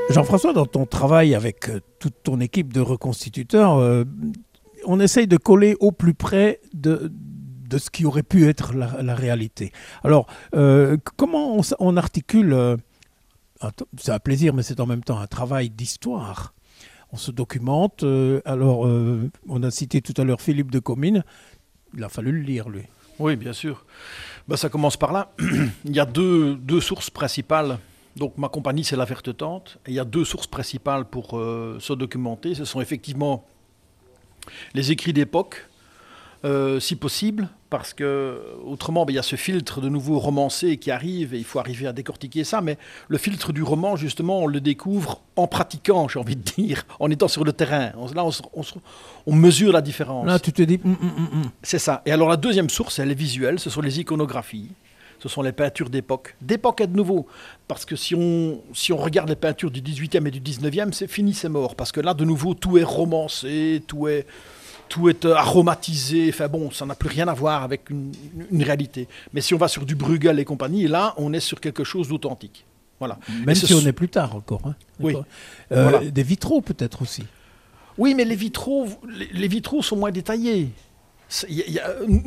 Jean-François, dans ton travail avec toute ton équipe de reconstituteurs, on essaye de coller au plus près de ce qui aurait pu être la réalité. Alors, comment on articule, c'est un plaisir, mais c'est en même temps un travail d'histoire. On se documente. On a cité tout à l'heure Philippe de Comines. Il a fallu le lire, lui. Oui, bien sûr. Ben, ça commence par là. Il y a deux sources principales. Donc ma compagnie, c'est La Verte Tente. Et il y a deux sources principales pour se documenter. Ce sont effectivement les écrits d'époque, si possible, parce que autrement, il y a ce filtre de nouveau romancé qui arrive et il faut arriver à décortiquer ça. Mais le filtre du roman, justement, on le découvre en pratiquant, j'ai envie de dire, en étant sur le terrain. Là, on mesure la différence. Là, tu te dis... C'est ça. Et alors la deuxième source, elle est visuelle, ce sont les iconographies. Ce sont les peintures d'époque. D'époque et de nouveau. Parce que si on regarde les peintures du 18e et du 19e, c'est fini, c'est mort. Parce que là, de nouveau, tout est romancé, tout est aromatisé. Enfin bon, ça n'a plus rien à voir avec une réalité. Mais si on va sur du Bruegel et compagnie, là, on est sur quelque chose d'authentique. Voilà. Même si on est plus tard encore. Hein. Oui. Voilà. Des vitraux peut-être aussi. Oui, mais les vitraux sont moins détaillés.